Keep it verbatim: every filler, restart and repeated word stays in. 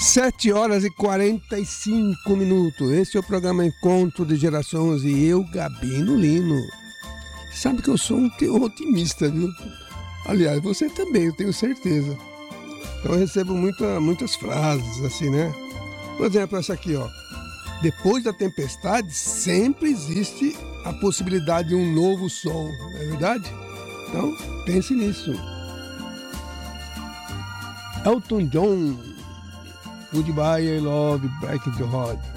Sete horas e quarenta e cinco minutos. Esse é o programa Encontro de Gerações e eu, Gabino Lino. Sabe que eu sou um otimista, viu? Aliás, você também, eu tenho certeza. Então eu recebo muita, muitas frases assim, né? Por exemplo, essa aqui, ó. Depois da tempestade, sempre existe a possibilidade de um novo sol, não é verdade? Então, pense nisso. Elton John, Goodbye, I Love, Breaking the Heart.